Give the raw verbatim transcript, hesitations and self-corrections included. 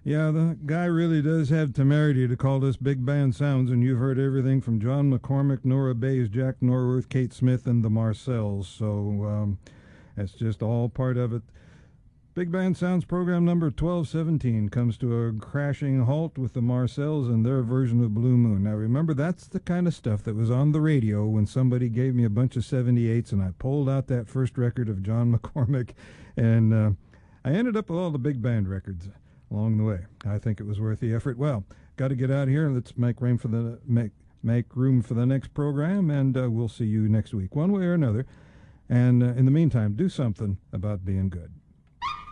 Yeah, the guy really does have temerity to call this big band sounds, and you've heard everything from John McCormack, Nora Bayes, Jack Norworth, Kate Smith, and the Marcells. So um, that's just all part of it. Big Band Sounds program number twelve seventeen comes to a crashing halt with the Marcells and their version of Blue Moon. Now remember, that's the kind of stuff that was on the radio when somebody gave me a bunch of seventy-eights and I pulled out that first record of John McCormack, and uh, I ended up with all the big band records along the way. I think it was worth the effort. Well, got to get out of here. Let's make room for the make make room for the next program, and uh, we'll see you next week, one way or another. And uh, in the meantime, do something about being good.